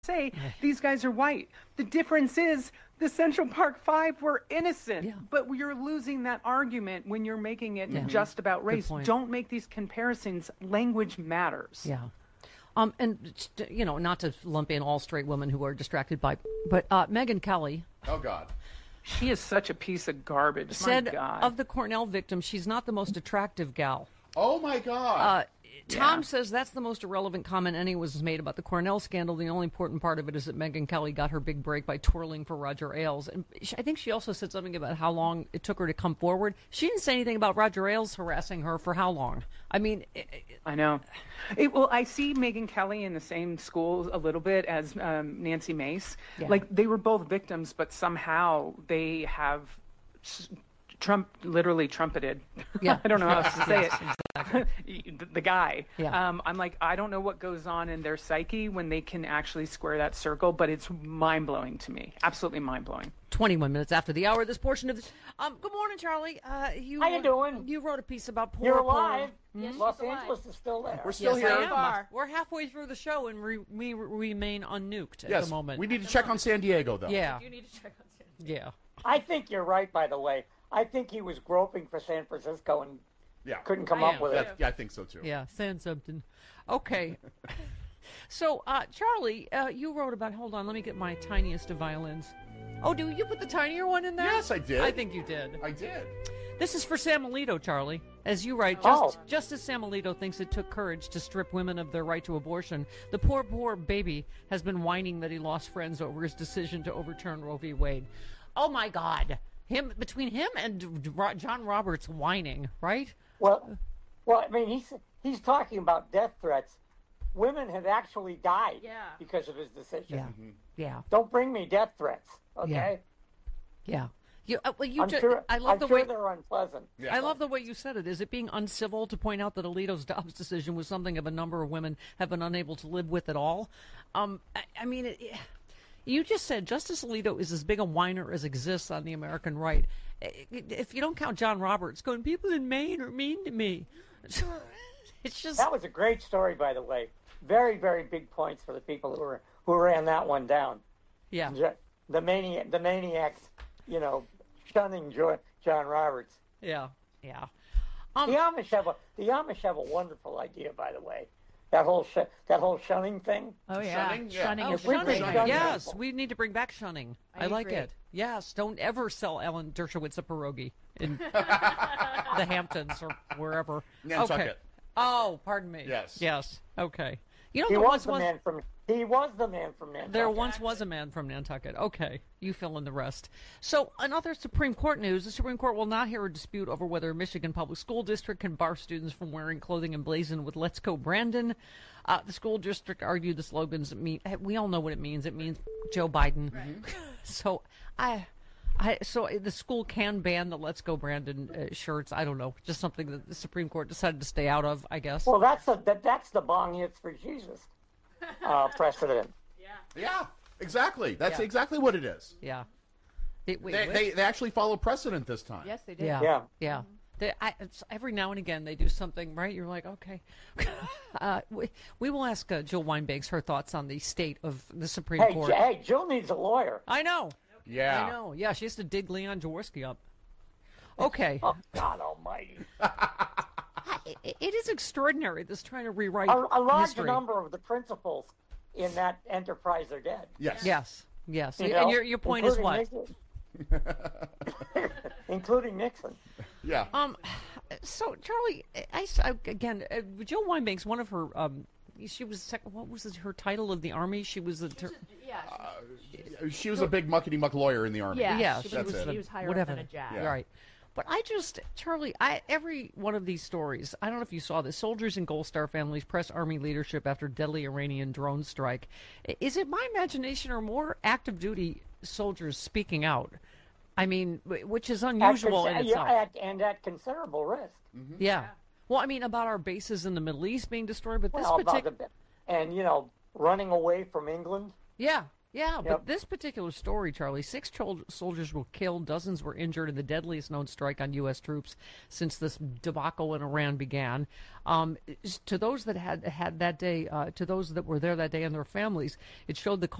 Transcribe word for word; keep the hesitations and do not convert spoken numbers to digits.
say these guys are white. The difference is the Central Park Five were innocent, yeah. but you're losing that argument when you're making it yeah. just about race. Don't make these comparisons. Language matters. Yeah. Um, and, you know, not to lump in all straight women who are distracted by, but uh, Megyn Kelly. Oh, God. She is such a piece of garbage. Said My God. of the Cornell victim, she's not the most attractive gal. Oh, my God. Uh, Tom Yeah. says that's the most irrelevant comment any was made about the Cornell scandal. The only important part of it is that Megyn Kelly got her big break by twirling for Roger Ailes. And she, I think she also said something about how long it took her to come forward. She didn't say anything about Roger Ailes harassing her for how long. I mean... It, it, I know. It, well, I see Megyn Kelly in the same school a little bit as um, Nancy Mace. Yeah. Like, they were both victims, but somehow they have... Trump literally trumpeted. Yeah. I don't know how Yes, else to say yes, it. exactly. the, the guy. Yeah. Um, I'm like, I don't know what goes on in their psyche when they can actually square that circle, but it's mind-blowing to me. Absolutely mind-blowing. twenty-one minutes after the hour, this portion of the... Um, good morning, Charlie. Uh, you How you wrote, doing? You wrote a piece about poor... You're poor- alive. Yes, Los she's alive. Angeles is still there. We're still Yes, I here. am. Far. We're halfway through the show, and we, we remain unnuked at Yes, the moment. we need to check on San Diego, though. Yeah, You need to check on San yeah. I think you're right, by the way. I think he was groping for San Francisco and Yeah. couldn't come I up am. with it. That, yeah, I think so, too. Yeah, saying something. Okay. So, uh, Charlie, uh, you wrote about, hold on, let me get my tiniest of violins. Oh, do you put the tinier one in there? Yes, I did. I think you did. I did. This is for Sam Alito, Charlie. As you write, just, Oh. just as Sam Alito thinks it took courage to strip women of their right to abortion, the poor, poor baby has been whining that he lost friends over his decision to overturn Roe v. Wade. Oh, my God. Him Between him and Ro- John Roberts whining, right? Well, well, I mean, he's he's talking about death threats. Women have actually died Yeah. because of his decision. Yeah. Yeah. Don't bring me death threats, okay? Yeah. You, uh, well, you I'm ju- sure, I love I'm the sure way they're unpleasant. Yeah. I love the way you said it. Is it being uncivil to point out that Alito's Dobbs decision was something of a number of women have been unable to live with at all? Um, I, I mean, it, it- you just said Justice Alito is as big a whiner as exists on the American right. I- I- If you don't count John Roberts going, people in Maine are mean to me. It's just That was a great story, by the way. Very, very big points for the people who were who ran that one down. yeah, Ju- The maniac, the maniacs, you know, shunning Jo- John Roberts. yeah, yeah. The Um, Amish have a the Amish have a wonderful idea, by the way. That whole sh- that whole shunning thing. Oh, yeah. Shunning? Yeah. Shunning Oh, is we a bring great shunning- idea. yes, people. we need to bring back shunning. I, I like agree. it. Yes, don't ever sell Ellen Dershowitz a pierogi in the Hamptons or wherever. Nantucket. Okay. Oh, pardon me. Yes. Yes. Okay. You know, He there was once the was man from he was the man from Nantucket. there once was a man from Nantucket. Okay, you fill in the rest. So, in other Supreme Court news, the Supreme Court will not hear a dispute over whether a Michigan public school district can bar students from wearing clothing emblazoned with "Let's Go Brandon." Uh, the school district argued the slogans mean. We all know what it means. It means Joe Biden. So, I. I, so the school can ban the "Let's Go Brandon" uh, shirts. I don't know, just something that the Supreme Court decided to stay out of, I guess. Well, that's the that, that's the bong hits for Jesus uh, precedent. Yeah, exactly. That's Yeah. exactly what it is. Yeah. It, wait, They, what? they, they actually follow precedent this time. Yes, they did. Yeah. Yeah. Yeah. They, I, it's, every now and again they do something, right? You're like, okay. uh, we, we will ask uh, Jill Weinbanks her thoughts on the state of the Supreme Hey, Court. J- hey, Jill needs a lawyer. I know. Yeah. I know. Yeah, she has to dig Leon Jaworski up. Okay. Oh God Almighty! it, it is extraordinary, this trying to rewrite A, a large history. number of the principals in that enterprise are dead. Yes. Yes. Yes. You and know, your, your point is what? including Nixon. Including Nixon. Yeah. Um, so Charlie, I, I again, uh, Jill Weinbanks, one of her, um, she was sec- what was it, her title of the army? She was a ter- Yeah. She was a big muckety muck lawyer in the army. Yeah. yeah, she, she that's was, it. she was higher whatever. up than a jack. Yeah. Right. But I just, Charlie, I every one of these stories, I don't know if you saw this, soldiers and Gold Star families press Army leadership after deadly Iranian drone strike. I- Is it my imagination or more active duty soldiers speaking out? I mean, wh- which is unusual at, in yeah, itself. at, and at considerable risk. Yeah. Well, I mean, about our bases in the Middle East being destroyed, but this Well, about particular. the, and you know, running away from England. Yeah. Yeah, Yep. but this particular story, Charlie, six chol- soldiers were killed, dozens were injured in the deadliest known strike on U S troops since this debacle in Iran began. Um, to those that had had that day, uh, to those that were there that day and their families, it showed the